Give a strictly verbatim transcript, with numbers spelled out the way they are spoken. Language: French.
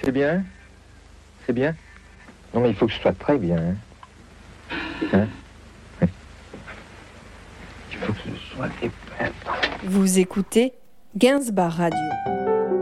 C'est bien? C'est bien? Non, mais il faut que ce soit très bien. Hein? Hein? Oui. Il faut que ce soit épais. Vous écoutez Gainsbar Radio.